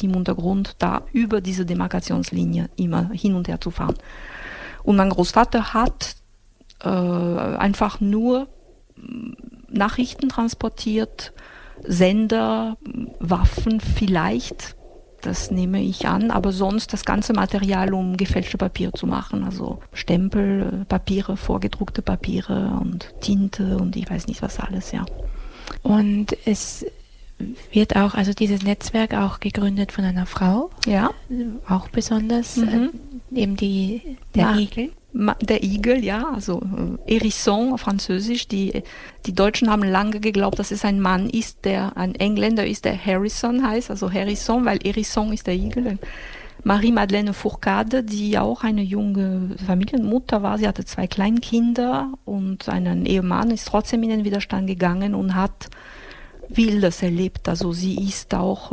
im Untergrund, da über diese Demarkationslinie immer hin und her zu fahren. Und mein Großvater hat einfach nur Nachrichten transportiert, Sender, Waffen vielleicht, das nehme ich an, aber sonst das ganze Material, um gefälschte Papiere zu machen, also Stempel, Papiere, vorgedruckte Papiere und Tinte und ich weiß nicht was alles, ja. Und es wird auch, also dieses Netzwerk auch gegründet von einer Frau, ja, auch besonders, eben der Igel. Der Igel, ja, also Hérisson auf Französisch. Die Deutschen haben lange geglaubt, dass es ein Mann ist, ein Engländer ist, der Harrison heißt, also Hérisson, weil Hérisson ist der Igel. Marie-Madeleine Fourcade, die auch eine junge Familienmutter war, sie hatte 2 Kleinkinder und einen Ehemann, ist trotzdem in den Widerstand gegangen und hat Wildes erlebt. Also sie ist auch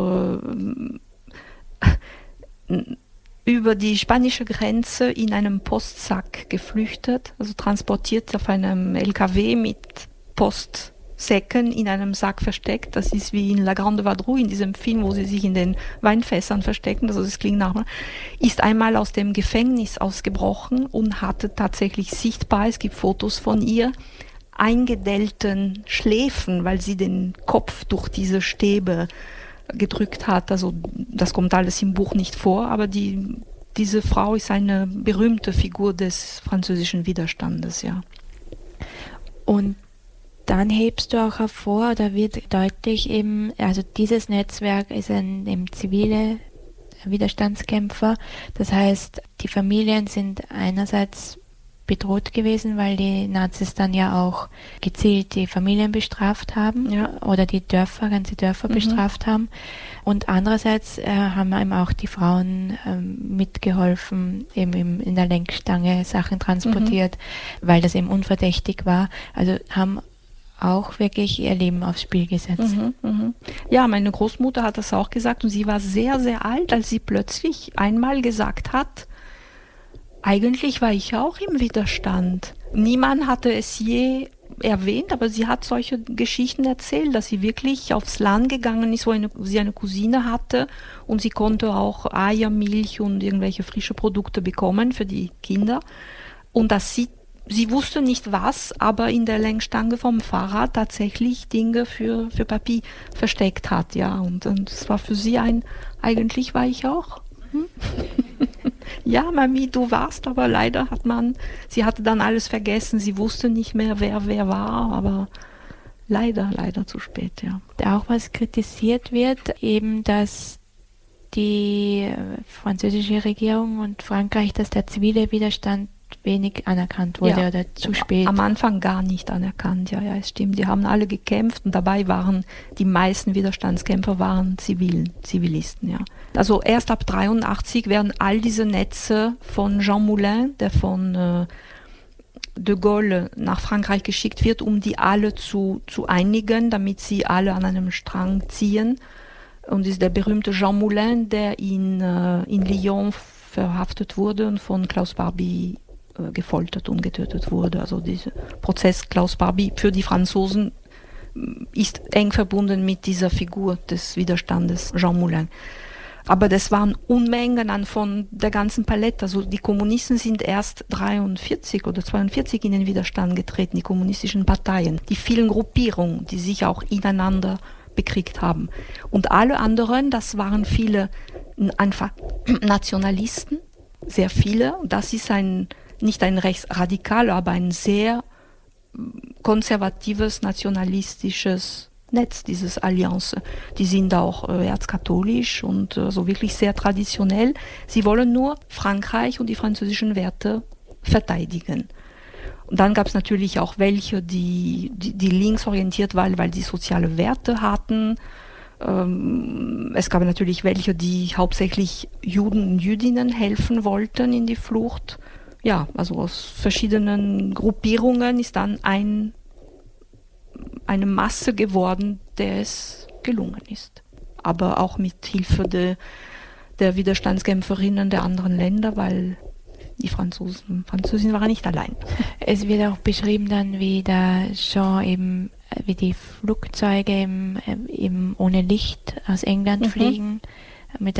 über die spanische Grenze in einem Postsack geflüchtet, also transportiert auf einem LKW mit Postsäcken in einem Sack versteckt. Das ist wie in La Grande Vadrouille, in diesem Film, wo sie sich in den Weinfässern verstecken, also das klingt nach, ist einmal aus dem Gefängnis ausgebrochen und hatte tatsächlich sichtbar, es gibt Fotos von ihr, eingedellten Schläfen, weil sie den Kopf durch diese Stäbe gedrückt hat. Also das kommt alles im Buch nicht vor, aber diese Frau ist eine berühmte Figur des französischen Widerstandes, ja. Und dann hebst du auch hervor, oder wird deutlich eben, also dieses Netzwerk ist eben zivile Widerstandskämpfer. Das heißt, die Familien sind einerseits bedroht gewesen, weil die Nazis dann ja auch gezielt die Familien bestraft haben, ja, oder die Dörfer, ganze Dörfer bestraft haben. Und andererseits haben eben auch die Frauen mitgeholfen, eben in der Lenkstange Sachen transportiert, weil das eben unverdächtig war. Also haben auch wirklich ihr Leben aufs Spiel gesetzt. Ja, meine Großmutter hat das auch gesagt und sie war sehr, sehr alt, als sie plötzlich einmal gesagt hat, eigentlich war ich auch im Widerstand. Niemand hatte es je erwähnt, aber sie hat solche Geschichten erzählt, dass sie wirklich aufs Land gegangen ist, wo sie eine Cousine hatte und sie konnte auch Eier, Milch und irgendwelche frische Produkte bekommen für die Kinder. Und dass sie wusste nicht was, aber in der Lenkstange vom Fahrrad tatsächlich Dinge für Papi versteckt hat, ja. Und es war für sie eigentlich war ich auch. Ja, Mami, du warst, aber leider sie hatte dann alles vergessen, sie wusste nicht mehr, wer war, aber leider zu spät, ja. Auch was kritisiert wird, eben, dass die französische Regierung und Frankreich, dass der zivile Widerstand wenig anerkannt wurde, ja, oder zu spät. Am Anfang gar nicht anerkannt, ja, es stimmt. Die haben alle gekämpft und dabei waren die meisten Widerstandskämpfer Zivilisten, ja. Also erst ab 1983 werden all diese Netze von Jean Moulin, der von de Gaulle nach Frankreich geschickt wird, um die alle zu einigen, damit sie alle an einem Strang ziehen. Und das ist der berühmte Jean Moulin, der in Lyon verhaftet wurde und von Klaus Barbie gefoltert und getötet wurde. Also dieser Prozess Klaus Barbie für die Franzosen ist eng verbunden mit dieser Figur des Widerstandes Jean Moulin. Aber das waren Unmengen von der ganzen Palette. Also die Kommunisten sind erst 1943 oder 1942 in den Widerstand getreten, die kommunistischen Parteien. Die vielen Gruppierungen, die sich auch ineinander bekriegt haben. Und alle anderen, das waren viele einfach Nationalisten, sehr viele. Das ist nicht ein rechtsradikaler, aber ein sehr konservatives, nationalistisches Netz, dieses Allianz. Die sind auch erzkatholisch und so wirklich sehr traditionell. Sie wollen nur Frankreich und die französischen Werte verteidigen. Und dann gab es natürlich auch welche, die linksorientiert waren, weil sie soziale Werte hatten. Es gab natürlich welche, die hauptsächlich Juden und Jüdinnen helfen wollten in die Flucht. Ja, also aus verschiedenen Gruppierungen ist dann eine Masse geworden, der es gelungen ist. Aber auch mit Hilfe der Widerstandskämpferinnen der anderen Länder, weil die Franzosen waren nicht allein. Es wird auch beschrieben dann, wie der Jean eben, wie die Flugzeuge eben ohne Licht aus England fliegen, mit